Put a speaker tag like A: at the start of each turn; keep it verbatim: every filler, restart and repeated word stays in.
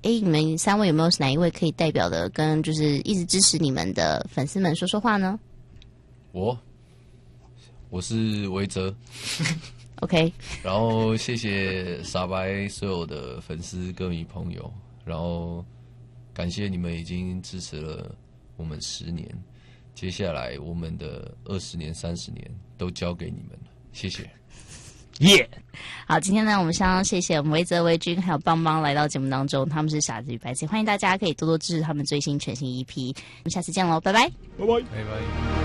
A: 哎，你们三位有没有哪一位可以代表的跟就是一直支持你们的粉丝们说说话呢？
B: 我，我是维哲。
A: OK，
B: 然后谢谢傻白所有的粉丝歌迷朋友，然后感谢你们已经支持了我们十年，接下来我们的二十年、三十年都交给你们了，谢谢。
A: 耶、yeah ！好，今天呢，我们相当谢谢我们维泽、维君还有邦邦来到节目当中，他们是傻子与白痴，欢迎大家可以多多支持他们最新全新 E P， 我们下次见喽，拜拜，
C: 拜拜，
B: 拜拜。